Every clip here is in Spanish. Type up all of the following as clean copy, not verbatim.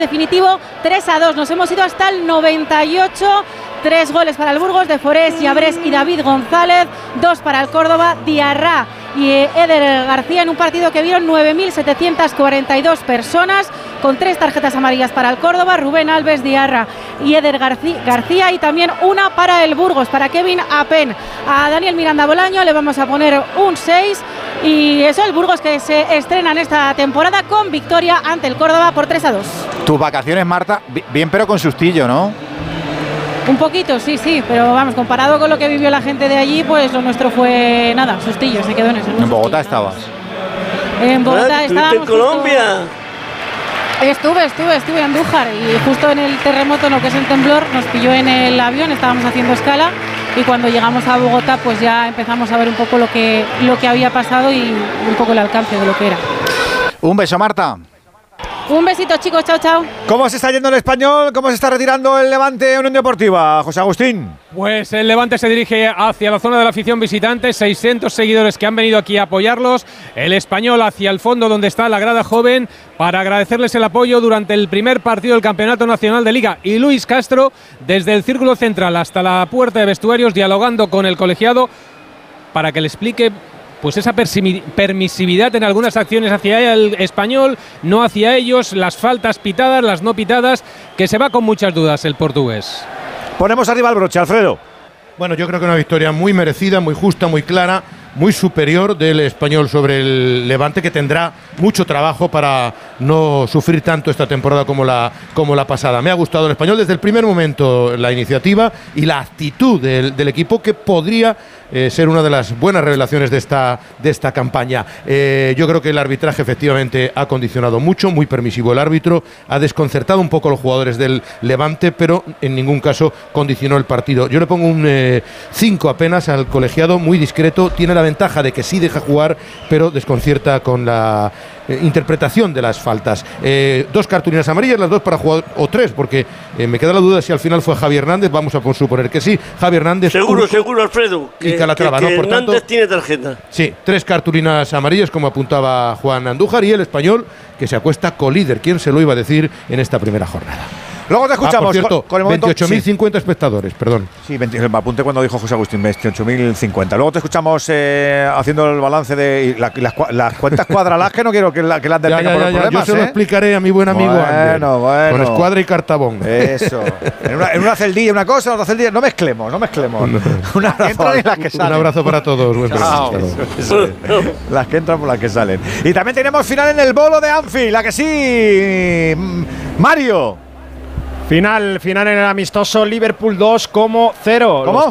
Definitivo 3-2, nos hemos ido hasta el 98, 3 goles para el Burgos de Forés, Llabrés y David González, 2 para el Córdoba, Diarra y Eder García, en un partido que vieron 9.742 personas, con 3 tarjetas amarillas para el Córdoba, Rubén Alves, Diarra y Eder García, y también una para el Burgos, para Kevin Apen. A Daniel Miranda Bolaño le vamos a poner un 6, y eso, el Burgos que se estrena en esta temporada con victoria ante el Córdoba por 3-2. Tus vacaciones, Marta, bien, pero con sustillo, ¿no? Un poquito, sí, pero vamos, comparado con lo que vivió la gente de allí, pues lo nuestro fue nada, sustillo, se quedó en eso. ¿En Bogotá estabas? En Bogotá estábamos. ¿En Colombia? Estuve en Andújar, y justo en el terremoto, en lo que es el temblor, nos pilló en el avión, estábamos haciendo escala, y cuando llegamos a Bogotá pues ya empezamos a ver un poco lo que había pasado y un poco el alcance de lo que era. Un beso, Marta. Un besito, chicos, chao. ¿Cómo se está yendo el Español? ¿Cómo se está retirando el Levante Unión Deportiva, José Agustín? Pues el Levante se dirige hacia la zona de la afición visitante, 600 seguidores que han venido aquí a apoyarlos. El Español hacia el fondo, donde está la grada joven, para agradecerles el apoyo durante el primer partido del Campeonato Nacional de Liga. Y Luis Castro, desde el círculo central hasta la puerta de vestuarios, dialogando con el colegiado para que le explique pues esa permisividad en algunas acciones hacia el Español, no hacia ellos, las faltas pitadas, las no pitadas, que se va con muchas dudas el portugués. Ponemos arriba el broche, Alfredo. Bueno, yo creo que una victoria muy merecida, muy justa, muy clara, muy superior del Español sobre el Levante, que tendrá mucho trabajo para no sufrir tanto esta temporada como la pasada. Me ha gustado el Español desde el primer momento, la iniciativa y la actitud del equipo, que podría ser una de las buenas revelaciones de esta campaña. Yo creo que el arbitraje efectivamente ha condicionado mucho, muy permisivo el árbitro, ha desconcertado un poco a los jugadores del Levante, pero en ningún caso condicionó el partido. Yo le pongo un 5 apenas al colegiado, muy discreto, tiene la ventaja de que sí deja jugar, pero desconcierta con la interpretación de las faltas. 2 cartulinas amarillas, las 2 para jugador, o 3, porque me queda la duda si al final fue Javi Hernández, vamos a suponer que sí. Javi Hernández. Seguro, Alfredo. Y Calatrava, que ¿no? Por Hernández tanto, tiene tarjeta. Sí, 3 cartulinas amarillas, como apuntaba Juan Andújar, y el Español que se acuesta colíder. ¿Quién se lo iba a decir en esta primera jornada? Luego te escuchamos. Por cierto, con el momento 28.050 espectadores, perdón. Sí, me apunté cuando dijo José Agustín, 28.050. Luego te escuchamos haciendo el balance de las cuentas cuadradas, que no quiero que las tenga por los problemas. Yo se lo explicaré a mi buen amigo Ander, bueno. con escuadra y cartabón. Eso. en una celdilla, una cosa, otra celdilla. No mezclemos. Un abrazo. Las que salen. Un abrazo para todos. Buen Eso. Las que entran por las que salen. Y también tenemos final en el bolo de Anfield, la que sí, Mario. Final en el amistoso, Liverpool 2 como 0. ¿Cómo?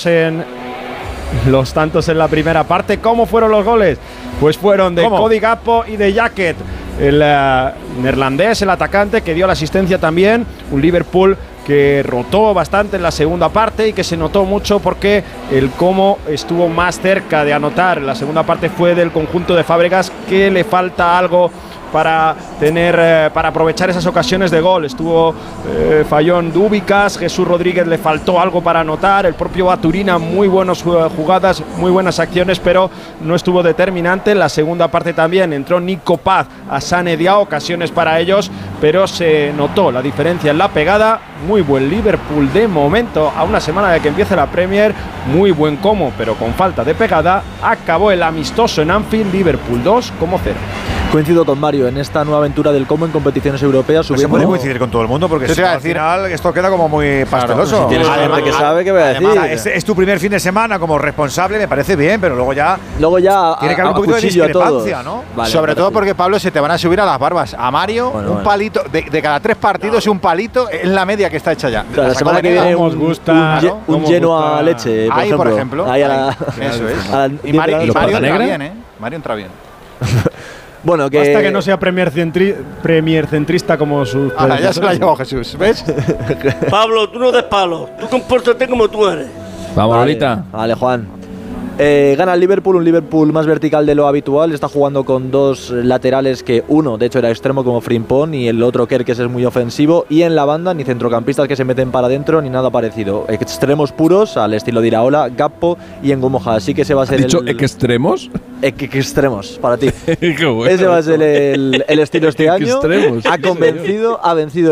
Los tantos en la primera parte. ¿Cómo fueron los goles? Pues fueron de Cody Gakpo y de Jacket, el neerlandés, el atacante, que dio la asistencia también. Un Liverpool que rotó bastante en la segunda parte y que se notó mucho porque el Como estuvo más cerca de anotar. La segunda parte fue del conjunto de Fábregas, que le falta algo para aprovechar esas ocasiones de gol. Falló en Dúbicas, Jesús Rodríguez le faltó algo para anotar, el propio Baturina, muy buenas jugadas, muy buenas acciones, pero no estuvo determinante. En la segunda parte también entró Nico Paz a Sane Diao, ocasiones para ellos, pero se notó la diferencia en la pegada. Muy buen Liverpool de momento, a una semana de que empiece la Premier, muy buen Como, pero con falta de pegada. Acabó el amistoso en Anfield, Liverpool 2 como 0. Coincido con Mario en esta nueva aventura del Como en competiciones europeas. No se puede coincidir con todo el mundo, porque al final esto queda como muy pasteloso. Si tienes gente que sabe, ¿qué voy a decir? Es tu primer fin de semana como responsable, me parece bien, pero luego ya tiene que haber un poquito de discrepancia, ¿no? Vale, sobre todo porque, Pablo, se te van a subir a las barbas. A Mario, un palito, de cada 3 partidos, un palito es la media que está hecha ya. Claro, la semana que viene un lleno a leche, por ejemplo. Ahí eso es. Y Mario entra bien, ¿eh? Mario entra bien. Bueno, basta que no sea premier centrista como su. Ya se la llevó Jesús, ¿ves? Pablo, tú no des palos, tú compórtate como tú eres. Vamos, Lolita. Vale, Juan. Gana el Liverpool, un Liverpool más vertical de lo habitual. Está jugando con 2 laterales, que uno de hecho era extremo como Frimpong y el otro Kerkes es muy ofensivo, y en la banda ni centrocampistas que se meten para adentro ni nada parecido. Extremos puros al estilo de Iraola, Gakpo y Ngomoja. Así que ese va a ser ¿Has dicho extremos? Extremos, para ti. Qué bueno, ese va a ser el estilo este año. Extremos. Ha vencido